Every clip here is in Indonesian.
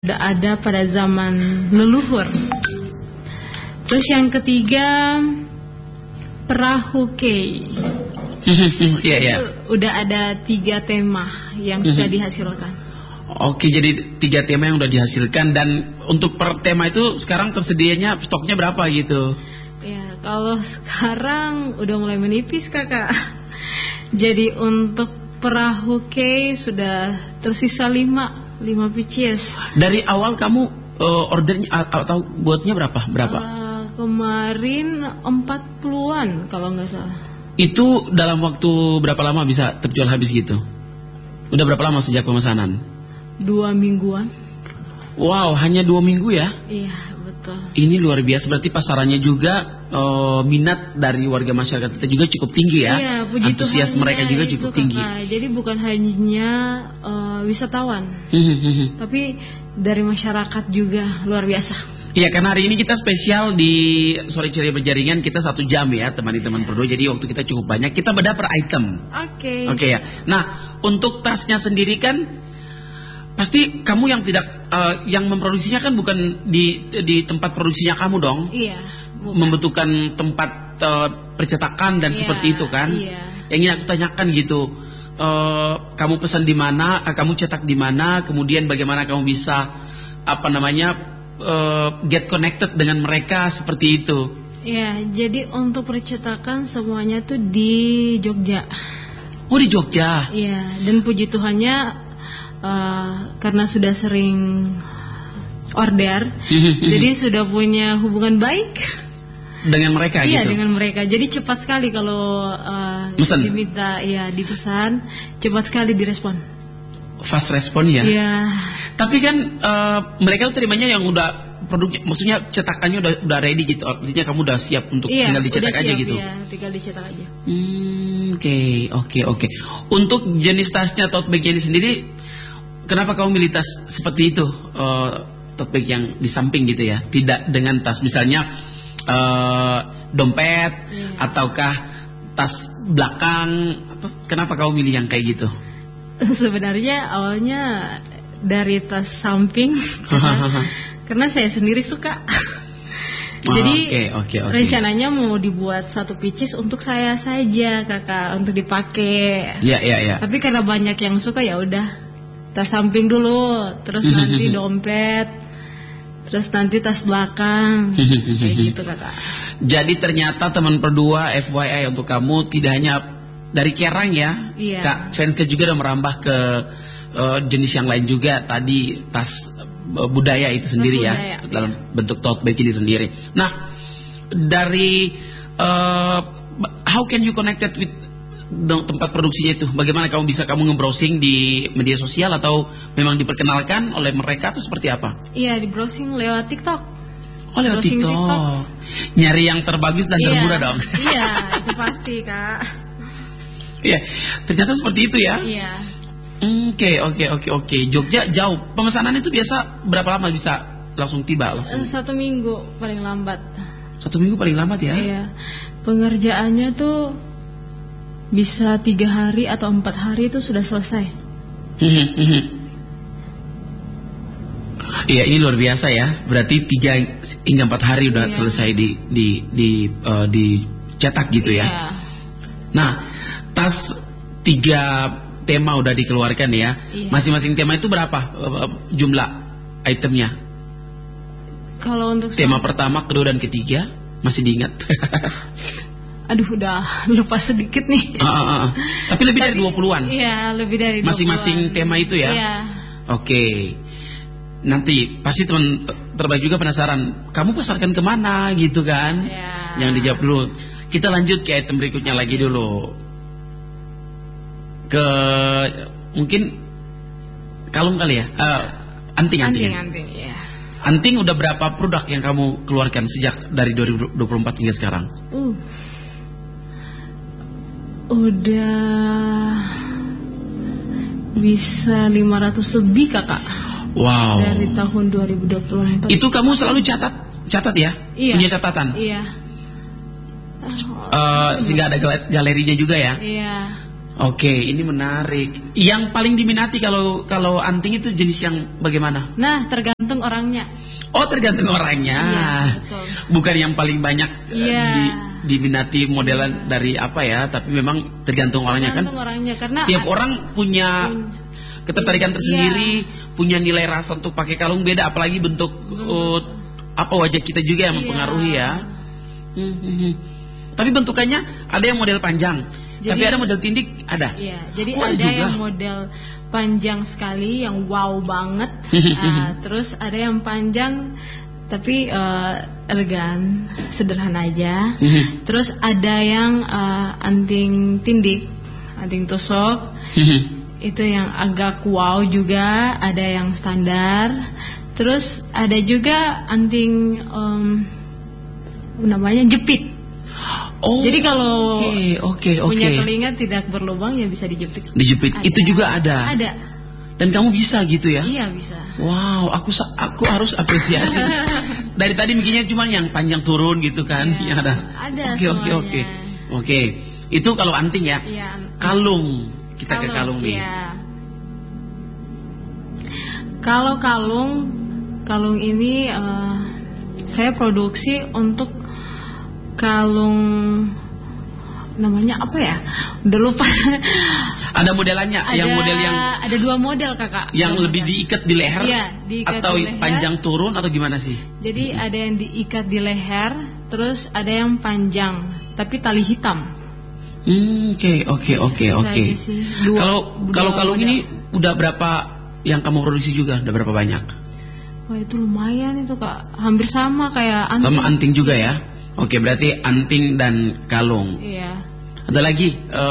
Udah ada pada zaman leluhur. Terus yang ketiga, perahu kei. Iya, iya. Udah ada 3 tema yang sudah dihasilkan. Oke, jadi 3 tema yang udah dihasilkan. Dan untuk per tema itu sekarang tersedianya stoknya berapa gitu? Ya, kalau sekarang udah mulai menipis kakak. Jadi untuk perahu kei sudah tersisa 5 pieces. Dari awal kamu ordernya atau buatnya berapa? Kemarin 40-an kalau nggak salah. Itu dalam waktu berapa lama bisa terjual habis gitu? Udah berapa lama sejak pemesanan? 2 mingguan. Wow, hanya 2 minggu ya? Iya, betul. Ini luar biasa, berarti pasarannya juga minat dari warga masyarakat kita juga cukup tinggi ya? Iya, puji antusias Tuhan mereka juga cukup tinggi. Jadi bukan hanya wisatawan, tapi dari masyarakat juga luar biasa. Iya, karena hari ini kita spesial di Sore Ceria Berjaringan, kita 1 jam ya teman-teman berdua. Jadi waktu kita cukup banyak, kita beda per item. Oke ya. Nah, untuk tasnya sendiri kan pasti kamu yang tidak yang memproduksinya kan bukan di tempat produksinya kamu dong. Iya. Bukan. Membutuhkan tempat percetakan dan seperti itu kan. Iya. Yang ingin aku tanyakan gitu, kamu pesan di mana, kamu cetak di mana, kemudian bagaimana kamu bisa get connected dengan mereka seperti itu. Ya, jadi untuk percetakan semuanya tuh di Jogja. Oh, di Jogja. Iya, dan puji Tuhannya karena sudah sering order, jadi sudah punya hubungan baik dengan mereka. Iya, gitu. dengan mereka. Jadi cepat sekali kalau diminta, ya dipesan, cepat sekali direspon. Fast respon ya. Iya. Tapi kan mereka tuh terimanya yang udah produknya, maksudnya cetakannya udah ready gitu. Artinya kamu udah siap untuk tinggal dicetak aja siap, gitu. Iya, tinggal dicetak aja. Oke. Untuk jenis tasnya tote bag ini sendiri, kenapa kamu milih tas seperti itu? Tote bag yang di samping gitu ya. Tidak dengan tas misalnya dompet ataukah tas belakang. Kenapa kamu milih yang kayak gitu? Sebenarnya awalnya dari tas samping karena saya sendiri suka. Jadi oke. rencananya mau dibuat 1 pieces untuk saya saja kakak, untuk dipakai. Iya. Tapi karena banyak yang suka, ya udah tas samping dulu, terus nanti dompet, terus nanti tas belakang, kayak gitu kakak. Jadi ternyata teman berdua FYI untuk kamu tidak hanya dari kerang ya, iya. Kak Fenske juga udah merambah ke jenis yang lain juga. Tadi tas budaya itu sendiri ya, dalam bentuk tote bag ini sendiri. Nah, dari how can you connected with tempat produksinya itu? Bagaimana kamu bisa nge-browsing di media sosial atau memang diperkenalkan oleh mereka atau seperti apa? Iya, di browsing lewat TikTok. Oh, lewat TikTok. Nyari yang terbagus dan termurah dong. Iya, itu pasti kak. Iya, ternyata seperti itu ya. Iya. Oke. Jogja jauh. Pemesanan itu biasa berapa lama bisa langsung tiba? 1 minggu paling lambat. 1 minggu paling lambat ya? Iya. Pengerjaannya tuh bisa 3 hari atau 4 hari itu sudah selesai. Iya, ini luar biasa ya. Berarti 3 hingga 4 hari udah selesai dicetak gitu ya. Iya. Nah, tas 3 tema udah dikeluarkan ya. Iya. Masing-masing tema itu berapa jumlah itemnya? Kalau untuk tema pertama, kedua dan ketiga masih diingat? Aduh, udah lupa sedikit nih. Tapi lebih dari 20-an. Iya, lebih dari 20-an. Masing-masing tema itu ya. Iya. Oke. Nanti pasti teman terbaik juga penasaran, kamu pasarkan kemana gitu kan? Iya. Yang dijawab dulu. Kita lanjut ke item berikutnya lagi dulu. Ke mungkin kalung kali ya, anting ya. Anting udah berapa produk yang kamu keluarkan sejak dari 2024 hingga sekarang? Udah bisa 500 lebih kakak. Wow. Dari tahun 2024. Itu kamu selalu catat ya? Iya. Punya catatan? Iya. Sehingga ada galerinya juga ya? Iya. Oke, ini menarik. Yang paling diminati kalau anting itu jenis yang bagaimana? Nah, tergantung orangnya. Oh, tergantung orangnya. Iya, betul. Bukan yang paling banyak diminati modelan dari apa ya, tapi memang tergantung orangnya, tergantung kan. Orangnya, karena tiap orang punya ketertarikan tersendiri, punya nilai rasa untuk pakai kalung beda, apalagi bentuk apa wajah kita juga yang mempengaruhi ya. Tapi bentukannya ada yang model panjang. Tapi ada model tindik, ada. Iya, jadi ada yang model panjang sekali, yang wow banget. Terus ada yang panjang tapi elegan, sederhana aja. Terus ada yang anting tindik, anting tusuk. Itu yang agak wow juga. Ada yang standar. Terus ada juga anting namanya jepit. Oh, jadi kalau punya okay. telinga tidak berlubang ya bisa dijepit. Dijepit itu juga ada. Ada. Dan kamu bisa gitu ya? Iya, bisa. Wow, aku harus apresiasi. Dari tadi bikinnya cuma yang panjang turun gitu kan? Ya, ada. Ada. Oke. Itu kalau anting ya. Iya. Kalung. Kita ke kalung nih. Iya. Kalau kalung ini saya produksi untuk kalung namanya apa ya? Udah lupa. Ada modelannya, yang model yang ada 2 model, Kakak. Yang lebih diikat di leher, iya, diikat atau di leher. Panjang turun atau gimana sih? Jadi ada yang diikat di leher, terus ada yang panjang tapi tali hitam. Oke. Kalau kalung ini udah berapa yang kamu produksi juga? Udah berapa banyak? Wah, itu lumayan itu, Kak. Hampir sama kayak anting. Sama anting juga ya? Oke, berarti anting dan kalung. Iya. Ada lagi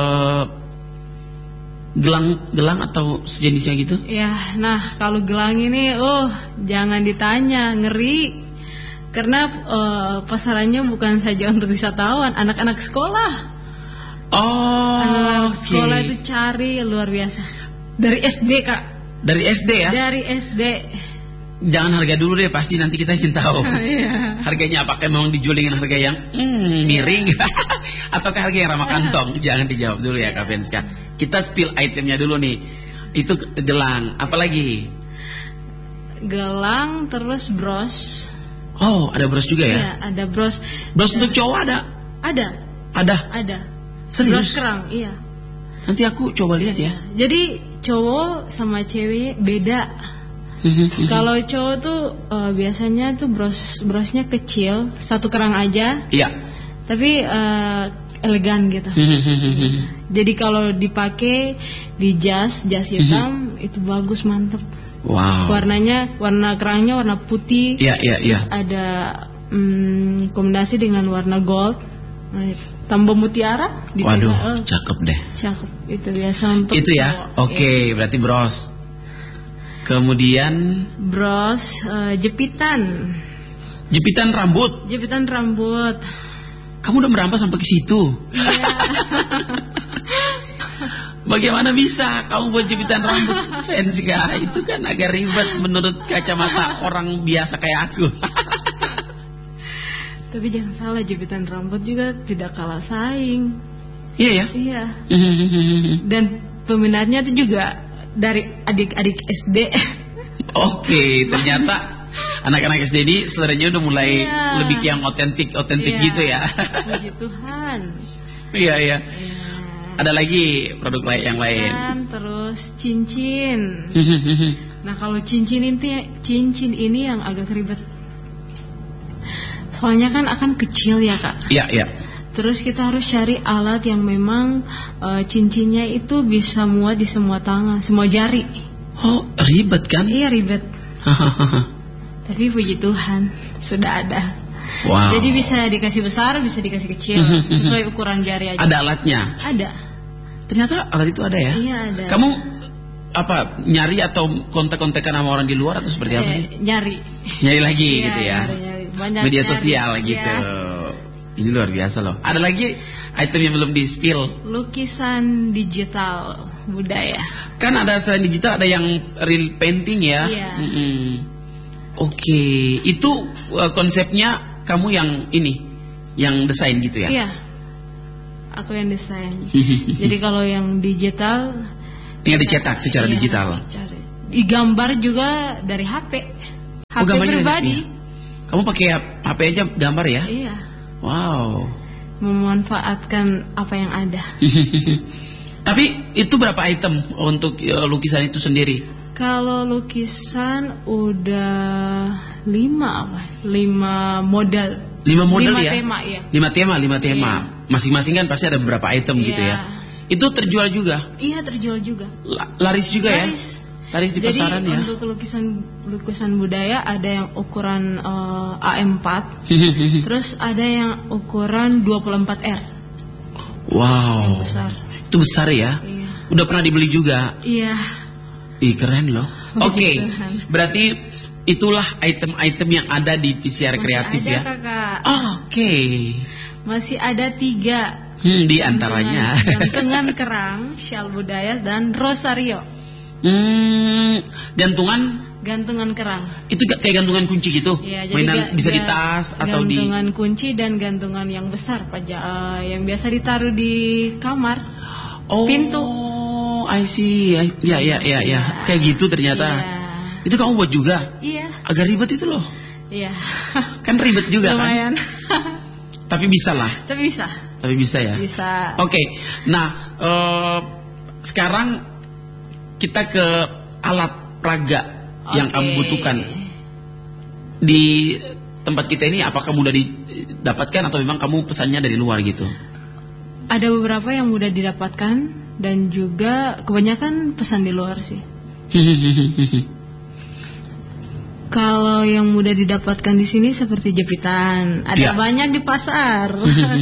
gelang atau sejenisnya gitu? Ya, nah kalau gelang ini, jangan ditanya, ngeri. Karena pasarannya bukan saja untuk wisatawan, anak-anak sekolah. Anak-anak sekolah itu cari luar biasa. Dari SD, Kak. Dari SD ya? Dari SD. Jangan harga dulu deh, pasti nanti kita ingin tahu. Harganya apakah memang dijual dengan harga yang miring ataukah harga yang ramah kantong? Jangan dijawab dulu ya, Kak Venska. Kita spill itemnya dulu nih. Itu gelang, apalagi? Gelang, terus bros. Oh, ada bros juga ya? Iya, ada bros. Bros untuk cowok ada? Ada. Serius? Bros kerang, iya. Nanti aku coba lihat ya. Jadi cowok sama cewek beda. Kalau cowok tuh biasanya tuh brosnya kecil, 1 kerang aja. Iya. Tapi elegan gitu. Jadi kalau dipakai di jas hitam itu bagus, mantep. Wow. Warna kerangnya warna putih. Iya. Terus ada kombinasi dengan warna gold. Tambah mutiara. Waduh, cakep deh. Cakep, itu biasa untuk itu ya. Oke, berarti bros. Kemudian bros, jepitan rambut. Kamu udah merambah sampai ke situ? Iya. Bagaimana bisa kamu buat jepitan rambut? Venska, itu kan agak ribet menurut kacamata orang biasa kayak aku. Tapi jangan salah, jepitan rambut juga tidak kalah saing. Iya ya? Iya. Dan peminatnya itu juga dari adik-adik SD. Oke, ternyata anak-anak SD ini seleranya udah mulai lebih yang otentik gitu ya. Puji Tuhan. Iya. Ada lagi produk yang lain. Terus cincin. Nah, kalau cincin ini yang agak ribet. Soalnya kan akan kecil ya, Kak. Iya. Terus kita harus cari alat yang memang cincinnya itu bisa muat di semua tangan, semua jari. Oh, ribet kan? Iya, ribet. Tapi puji Tuhan sudah ada. Wow. Jadi bisa dikasih besar, bisa dikasih kecil, sesuai ukuran jari aja. Ada alatnya? Ada. Ternyata alat itu ada ya? Iya, ada. Kamu nyari atau kontak-kontakan sama orang di luar atau seperti apa sih? Nyari lagi gitu ya? Nyari. Banyak media sosial gitu. Iya. Ini luar biasa loh. Ada lagi item yang belum di spill. Lukisan digital budaya. Kan ada selain digital ada yang real painting ya. Iya. Oke. Itu konsepnya kamu yang desain gitu ya? Iya. aku yang desain. Jadi kalau yang digital tinggal dicetak secara digital. Digambar juga dari HP. HP pribadi. Kamu pakai HP aja gambar ya? Iya. Wow. Memanfaatkan apa yang ada. Tapi itu berapa item untuk lukisan itu sendiri? Kalau lukisan udah 5 model. 5 model ya? 5 tema ya. 5 tema. Iya. Masing-masing kan pasti ada beberapa item gitu ya. Itu terjual juga? Iya, terjual juga. Laris juga ya? Laris di pasaran ya. Jadi untuk lukisan budaya ada yang ukuran A4, terus ada yang ukuran 24R. Wow. Yang besar. Itu besar ya? Iya. Udah pernah dibeli juga? Iya. Ih, keren loh. Oke. Berarti itulah item-item yang ada di PCR Kreatif ya? Kakak. Oke. Masih ada 3. Di antaranya gantungan kerang, syal budaya, dan rosario. Gantungan kerang. Itu kayak gantungan kunci gitu. Ya, mainan bisa di tas atau di gantungan kunci dan gantungan yang besar yang biasa ditaruh di kamar. Pintu. I see. Ya. Kayak gitu ternyata. Ya. Itu kamu buat juga? Iya. Agak ribet itu loh. Iya. Kan ribet juga. Lumayan. Kan? Tapi bisa lah. Tapi bisa ya. Bisa. Oke. Nah, sekarang kita ke alat peraga yang kamu butuhkan di tempat kita ini. Apakah mudah didapatkan atau memang kamu pesannya dari luar gitu? Ada beberapa yang mudah didapatkan dan juga kebanyakan pesan di luar sih. Kalau yang mudah didapatkan di sini seperti jepitan, ada banyak di pasar.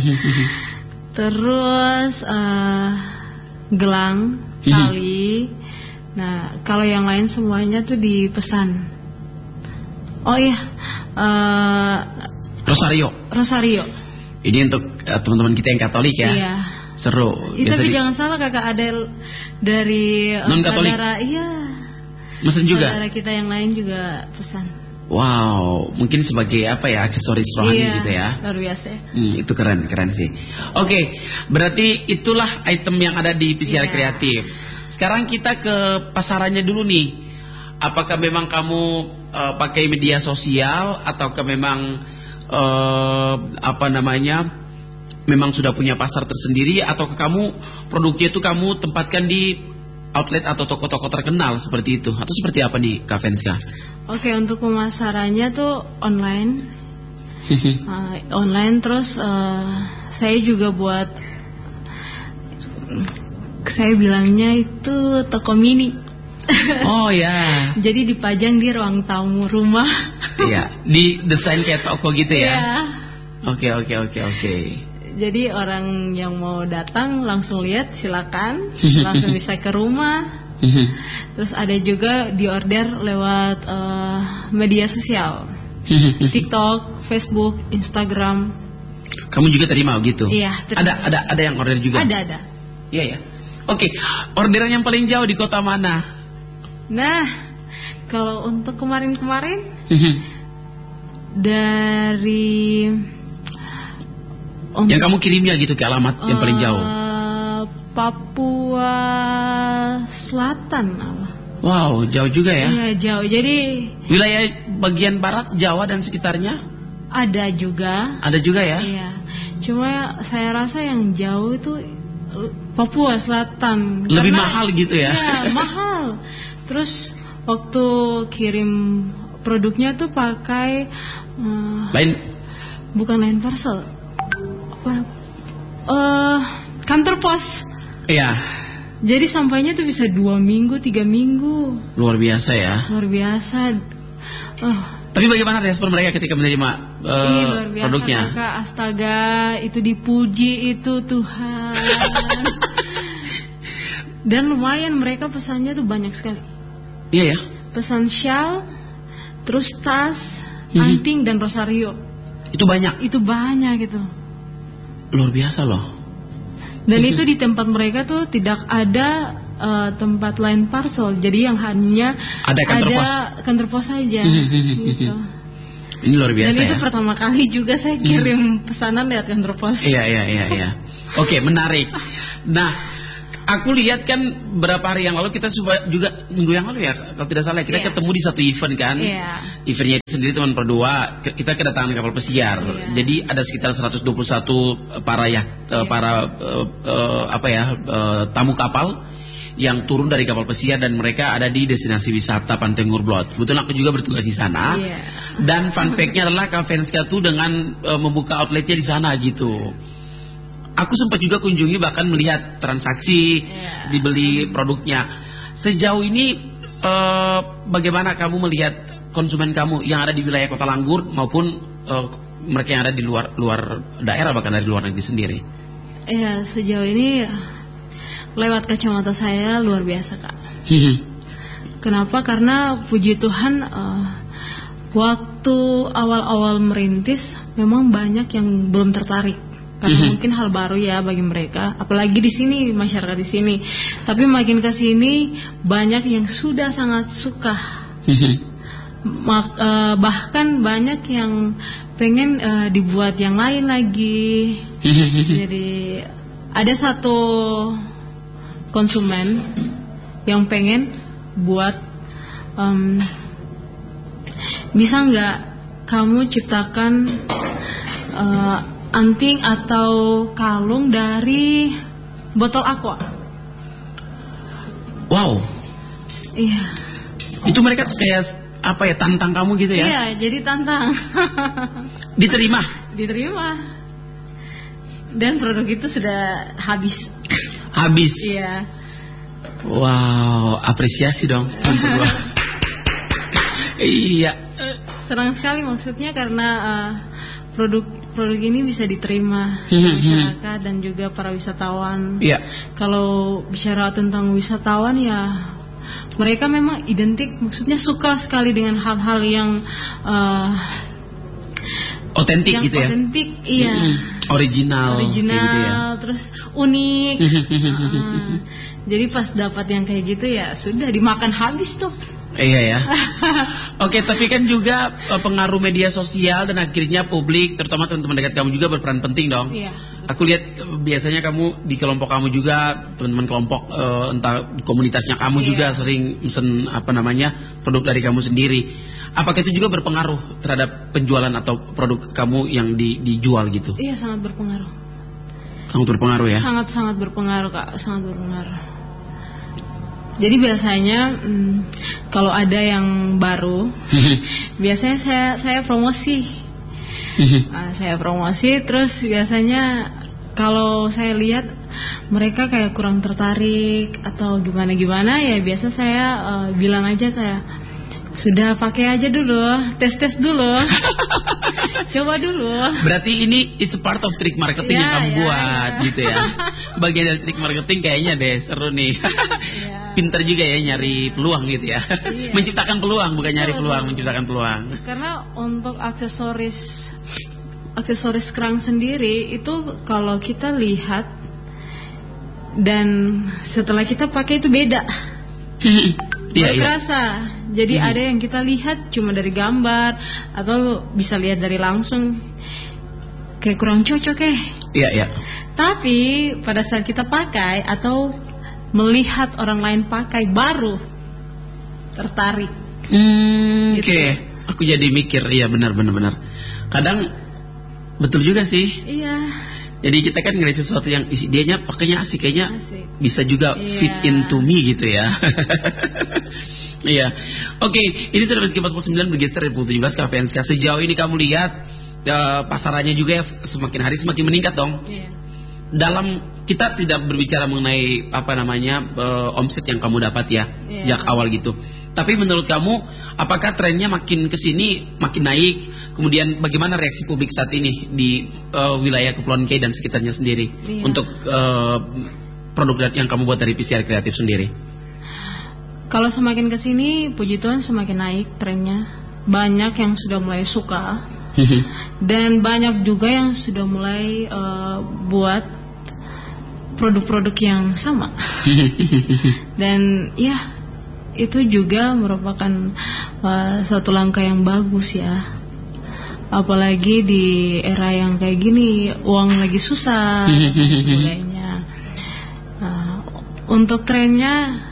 Terus gelang, tali. Nah, kalau yang lain semuanya tuh dipesan. Oh iya, Rosario. Ini untuk teman-teman kita yang Katolik ya. Iya. Seru. Tapi jangan salah kakak, ada dari saudara, iya. Mesen juga. Saudara kita yang lain juga pesan. Wow, mungkin sebagai aksesoris rohani gitu ya. Luar biasa. Itu keren sih. Oke, berarti itulah item yang ada di PCR Kreatif. Sekarang kita ke pasarannya dulu nih. Apakah memang kamu pakai media sosial ataukah memang memang sudah punya pasar tersendiri, ataukah kamu produknya itu kamu tempatkan di outlet atau toko-toko terkenal seperti itu, atau seperti apa nih Kak Venska? Oke, untuk pemasarannya tuh online. Online, terus saya juga buat, saya bilangnya itu toko mini. Oh ya. Jadi dipajang di ruang tamu rumah. Iya, di desain kayak toko gitu ya. Iya. Oke. Jadi orang yang mau datang langsung lihat, silakan, langsung bisa ke rumah. Terus ada juga diorder lewat media sosial, TikTok, Facebook, Instagram. Kamu juga terima gitu? Iya, terima. Ada yang order juga? Ada. Iya ya. Oke, orderan yang paling jauh di kota mana? Nah, kalau untuk kemarin-kemarin dari yang kamu kirimnya gitu ke alamat yang paling jauh? Papua Selatan. Wow, jauh juga ya? Iya, jauh. Jadi wilayah bagian barat Jawa dan sekitarnya? Ada juga. Ada juga ya? Iya. Cuma saya rasa yang jauh itu Papua Selatan. Lebih mahal gitu ya? Iya, mahal. Terus waktu kirim produknya tuh pakai bukan line parcel. Kantor pos. Iya. Jadi sampainya tuh bisa 2 minggu, 3 minggu. Luar biasa ya. Luar biasa. Tapi bagaimana respon mereka ketika menerima luar biasa, produknya? Kakak, astaga, itu dipuji itu Tuhan. Dan lumayan, mereka pesannya tuh banyak sekali. Iya ya. Pesan shawl, terus tas, anting dan rosario. Itu banyak. Itu banyak gitu. Luar biasa loh. Dan itu di tempat mereka tuh tidak ada tempat line parcel, jadi yang hanya ada kantor pos saja. Gitu. Ini luar biasa. Dan itu pertama kali juga saya kirim pesanan lewat kantor pos. Iya. Oke, menarik. Nah, aku lihat kan berapa hari yang lalu kita juga minggu yang lalu ya, kalau tidak salah kita ketemu di satu event kan. Eventnya itu sendiri teman berdua, kita kedatangan kapal pesiar. Jadi ada sekitar 121 tamu kapal yang turun dari kapal pesiar dan mereka ada di destinasi wisata Pantai Ngurblot. Kebetulan aku juga bertugas di sana. Dan fun fact-nya adalah Kavenska tuh dengan membuka outletnya di sana gitu. Aku sempat juga kunjungi, bahkan melihat transaksi dibeli produknya. Sejauh ini bagaimana kamu melihat konsumen kamu yang ada di wilayah Kota Langgur maupun mereka yang ada di luar daerah, bahkan dari luar negeri sendiri? Ya, sejauh ini lewat kacamata saya luar biasa, Kak. Kenapa? Karena puji Tuhan waktu awal-awal merintis memang banyak yang belum tertarik. Karena mungkin hal baru ya bagi mereka, apalagi di sini, masyarakat di sini. Tapi makin ke sini banyak yang sudah sangat suka. Bahkan banyak yang pengen dibuat yang lain lagi. Jadi ada satu konsumen yang pengen buat, bisa nggak kamu ciptakan anting atau kalung dari botol aqua? Wow. Iya. Itu mereka kayak apa ya, tantang kamu gitu ya? Iya, jadi tantang. Diterima? Diterima. Dan produk itu sudah habis. Habis? Iya. Wow, apresiasi dong. Iya. Senang sekali maksudnya karena produk ini bisa diterima masyarakat dan juga para wisatawan. Kalau bicara tentang wisatawan ya, mereka memang identik, maksudnya suka sekali dengan hal-hal yang otentik gitu ya. Otentik, iya. Original gitu ya. Terus unik. Jadi pas dapat yang kayak gitu ya sudah dimakan habis tuh. Iya ya. Oke, tapi kan juga pengaruh media sosial dan akhirnya publik, terutama teman-teman dekat kamu juga berperan penting dong. Iya. Aku lihat biasanya kamu di kelompok kamu juga, teman-teman kelompok entah komunitasnya kamu juga sering mesen produk dari kamu sendiri. Apakah itu juga berpengaruh terhadap penjualan atau produk kamu yang dijual gitu? Iya, sangat berpengaruh. Sangat berpengaruh ya? Sangat berpengaruh, Kak, sangat berpengaruh. Jadi biasanya kalau ada yang baru, biasanya saya promosi. Saya promosi, terus biasanya kalau saya lihat mereka kayak kurang tertarik atau gimana ya, biasa saya bilang aja kayak, sudah pakai aja dulu, tes dulu, coba dulu. Berarti ini is part of trik marketing yang kamu buat gitu ya. Bagian dari trik marketing kayaknya deh, seru nih. Pinter juga ya nyari peluang gitu ya. Menciptakan peluang, bukan nyari peluang, menciptakan peluang. Karena untuk aksesoris kerang sendiri itu kalau kita lihat dan setelah kita pakai itu beda. Berkerasa. Jadi ada yang kita lihat cuma dari gambar atau bisa lihat dari langsung kayak kurang cocok Iya. Tapi pada saat kita pakai atau melihat orang lain pakai baru tertarik. Gitu. Oke. Aku jadi mikir, iya benar. Kadang betul juga sih. Iya. Jadi kita kan ngeliat sesuatu yang dianya pakainya asik, kayaknya bisa juga fit into me gitu ya. Iya. Oke, ini sudah menit 49 bergeser 2017 Kavenska. Sejauh ini kamu lihat pasarannya juga semakin hari semakin meningkat dong. Iya. Dalam kita tidak berbicara mengenai omset yang kamu dapat ya sejak awal gitu. Tapi menurut kamu apakah trennya makin kesini makin naik? Kemudian bagaimana reaksi publik saat ini di wilayah Kepulauan K dan sekitarnya sendiri untuk produk yang kamu buat dari PCR Kreatif sendiri? Kalau semakin kesini, puji Tuhan semakin naik trennya. Banyak yang sudah mulai suka dan banyak juga yang sudah mulai buat produk-produk yang sama. Dan ya, itu juga merupakan suatu langkah yang bagus ya. apalagi di era yang kayak gini, uang lagi susah dan sebagainya. Untuk trennya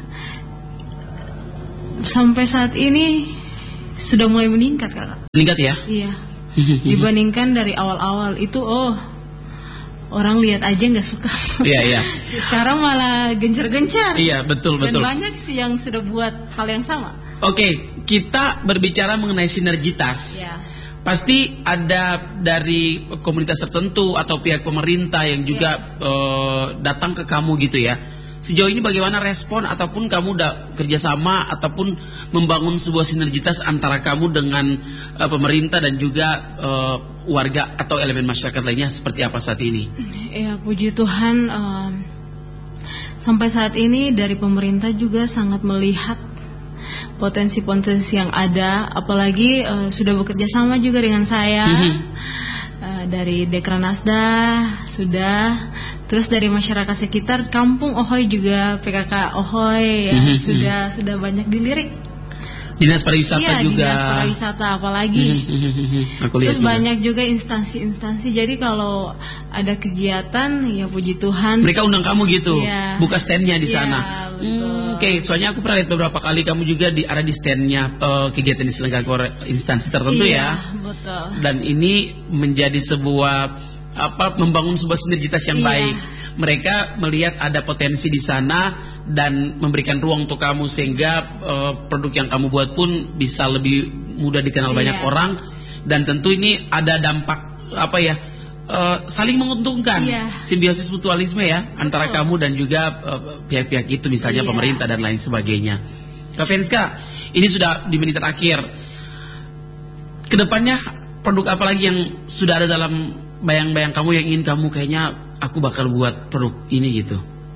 sampai saat ini sudah mulai meningkat, Kak. Meningkat ya? Iya. Dibandingkan dari awal-awal itu, orang lihat aja nggak suka. Iya. Sekarang malah gencar-gencar. Iya, betul. Dan banyak sih yang sudah buat hal yang sama. Oke, kita berbicara mengenai sinergitas. Iya. Pasti ada dari komunitas tertentu atau pihak pemerintah yang juga datang ke kamu gitu ya. Sejauh ini bagaimana respon ataupun kamu udah kerjasama ataupun membangun sebuah sinergitas antara kamu dengan pemerintah dan juga warga atau elemen masyarakat lainnya seperti apa saat ini? Ya, puji Tuhan, sampai saat ini dari pemerintah juga sangat melihat potensi-potensi yang ada, apalagi sudah bekerja sama juga dengan saya. Dari Dekranasda sudah, terus dari masyarakat sekitar kampung Ohoy juga, PKK Ohoy sudah banyak dilirik. Dinas pariwisata juga. Dinas pariwisata apalagi. Terus banyak juga instansi-instansi. Jadi kalau ada kegiatan, ya puji Tuhan. Mereka undang kamu gitu, buka standnya di sana. Oke, soalnya aku pernah lihat beberapa kali kamu juga ada di standnya kegiatan diselenggarakan instansi tertentu ya. Betul. Dan ini menjadi sebuah membangun sebuah sinergitas yang baik. Mereka melihat ada potensi di sana dan memberikan ruang untuk kamu sehingga produk yang kamu buat pun bisa lebih mudah dikenal banyak orang, dan tentu ini ada dampak saling menguntungkan, simbiosis mutualisme ya. Betul. Antara kamu dan juga pihak-pihak itu, misalnya pemerintah dan lain sebagainya. Kak Fenska, ini sudah di menit terakhir. Kedepannya produk apa lagi yang sudah ada dalam bayang-bayang kamu yang ingin kamu kayaknya aku bakal buat produk ini gitu?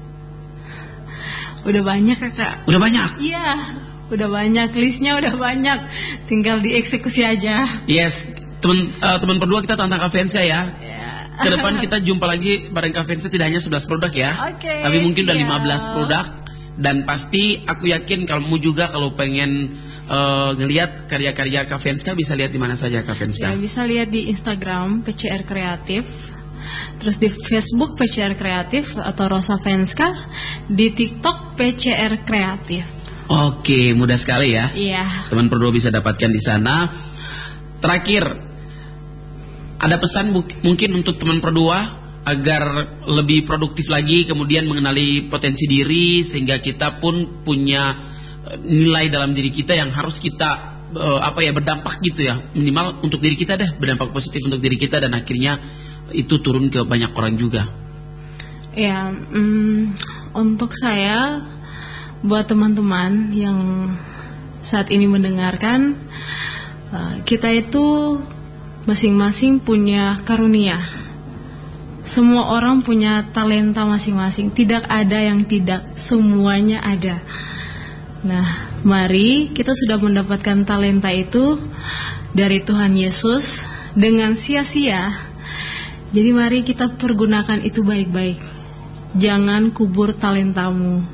Udah banyak, Kakak. Udah banyak? Iya, udah banyak, listnya udah banyak, tinggal dieksekusi aja. Yes, teman berdua kita tantang Kak Fenska ya. Ke depan kita jumpa lagi bareng Kak Fenska, tidak hanya 11 produk ya. Tapi mungkin udah 15 produk. Dan pasti aku yakin kamu juga kalau pengen ngelihat karya-karya Kak Fenska bisa lihat di mana saja Kak Fenska? Ya, bisa lihat di Instagram PCR Kreatif, terus di Facebook PCR Kreatif atau Rosa Fenska, di TikTok PCR Kreatif. Oke, mudah sekali ya. Iya. Teman berdua bisa dapatkan di sana. Terakhir, ada pesan mungkin untuk teman berdua agar lebih produktif lagi, kemudian mengenali potensi diri sehingga kita pun punya nilai dalam diri kita yang harus kita berdampak gitu ya, minimal untuk diri kita deh, berdampak positif untuk diri kita dan akhirnya itu turun ke banyak orang juga. Ya, untuk saya, buat teman-teman yang saat ini mendengarkan, kita itu masing-masing punya karunia. Semua orang punya talenta masing-masing. Tidak ada yang tidak, semuanya ada. Nah, mari kita sudah mendapatkan talenta itu dari Tuhan Yesus dengan sia-sia. Jadi mari kita pergunakan itu baik-baik. Jangan kubur talentamu.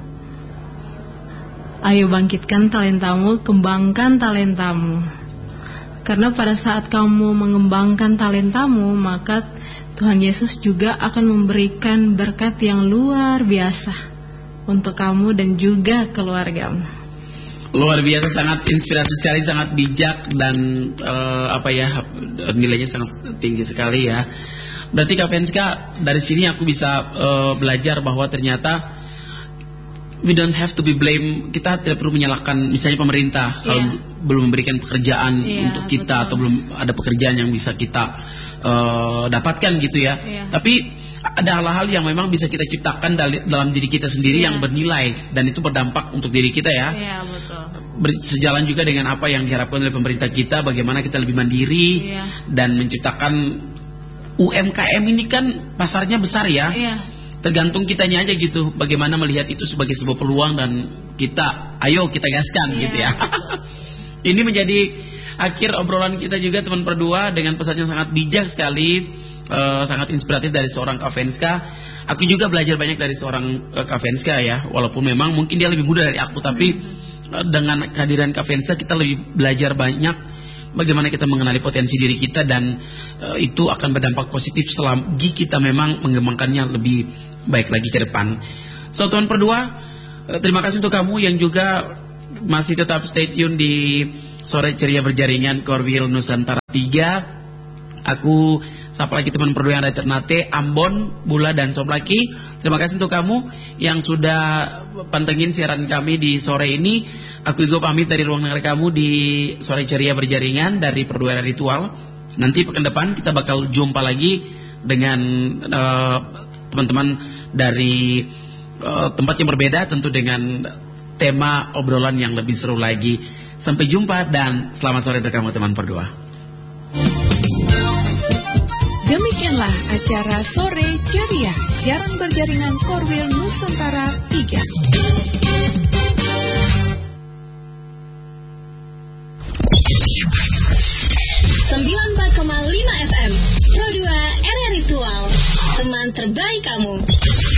Ayo bangkitkan talentamu, kembangkan talentamu. Karena pada saat kamu mengembangkan talentamu, maka Tuhan Yesus juga akan memberikan berkat yang luar biasa untuk kamu dan juga keluargamu. Luar biasa, sangat inspirasi sekali, sangat bijak dan nilainya sangat tinggi sekali ya. Berarti Kak Fenska, dari sini aku bisa belajar bahwa ternyata we don't have to be blame. Kita tidak perlu menyalahkan misalnya pemerintah kalau belum memberikan pekerjaan untuk kita, betul. Atau belum ada pekerjaan yang bisa kita dapatkan gitu ya. Tapi ada hal-hal yang memang bisa kita ciptakan dalam diri kita sendiri yang bernilai dan itu berdampak untuk diri kita ya. Betul. Sejalan juga dengan apa yang diharapkan oleh pemerintah kita, bagaimana kita lebih mandiri dan menciptakan UMKM ini kan pasarnya besar ya. Tergantung kitanya aja gitu, bagaimana melihat itu sebagai sebuah peluang dan ayo kita gaskan gitu ya. Ini menjadi akhir obrolan kita juga teman berdua dengan pesan yang sangat bijak sekali, sangat inspiratif dari seorang Kak Fenska. Aku juga belajar banyak dari seorang Kak Fenska ya, walaupun memang mungkin dia lebih muda dari aku, tapi dengan kehadiran Kak Fenska kita lebih belajar banyak bagaimana kita mengenali potensi diri kita, dan itu akan berdampak positif selagi kita memang mengembangkannya lebih baik lagi ke depan. So teman Perdua, terima kasih untuk kamu yang juga masih tetap stay tune di Sore Ceria Berjaringan Korwil Nusantara 3. Aku sapa lagi teman Perdua yang ada Ternate, Ambon, Bula, dan Soplaki. Terima kasih untuk kamu yang sudah pantengin siaran kami di sore ini. Aku juga pamit dari ruang dengar kamu di Sore Ceria Berjaringan dari Perdua Ritual. Nanti pekan depan kita bakal jumpa lagi dengan teman-teman dari tempat yang berbeda, tentu dengan tema obrolan yang lebih seru lagi. Sampai jumpa dan selamat sore untuk kamu teman Perdua. Demikianlah acara Sore Ceria, siaran berjaringan Korwil Nusantara 3. 94,5 FM Pro 2 RRI Ritual, teman terbaik kamu.